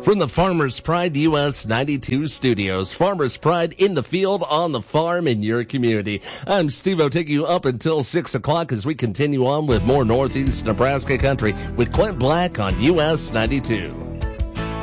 From the Farmers Pride US 92 studios, Farmers Pride in the field, on the farm, in your community. I'm Steve-O, taking you up until 6 o'clock as we continue on with more Northeast Nebraska country with Clint Black on US 92.